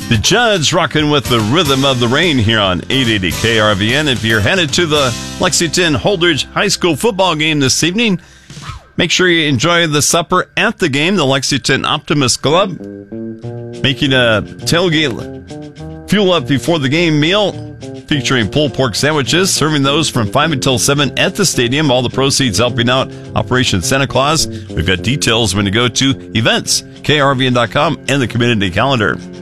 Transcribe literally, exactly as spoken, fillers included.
The Judds rocking with the rhythm of the rain here on eight eighty K R V N. If you're headed to the Lexington Holdridge High School football game this evening, make sure you enjoy the supper at the game. The Lexington Optimist Club making a tailgate fuel up before the game meal featuring pulled pork sandwiches, serving those from five until seven at the stadium. All the proceeds helping out Operation Santa Claus. We've got details when you go to events, K R V N dot com, and the community calendar.